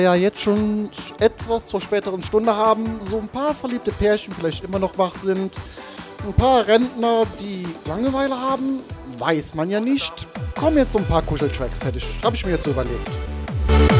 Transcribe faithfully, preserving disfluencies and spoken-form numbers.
Ja, jetzt schon etwas zur späteren Stunde haben, so ein paar verliebte Pärchen vielleicht immer noch wach sind, ein paar Rentner, die Langeweile haben, weiß man ja nicht. Kommen jetzt so ein paar Kuscheltracks, hätte ich, habe ich mir jetzt so überlegt.